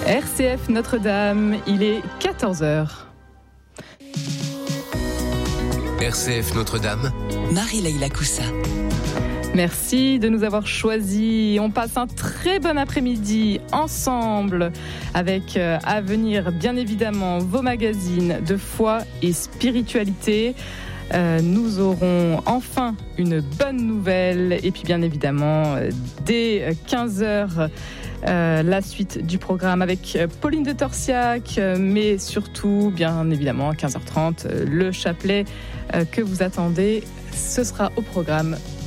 RCF Notre-Dame, il est 14h. RCF Notre-Dame, Marie-Leila Coussa. Merci de nous avoir choisis. On passe un très bon après-midi ensemble avec à venir bien évidemment vos magazines de foi et spiritualité. Nous aurons enfin une bonne nouvelle et puis bien évidemment dès 15h la suite du programme avec Pauline de Torsiac, mais surtout bien évidemment à 15h30 le chapelet que vous attendez, ce sera au programme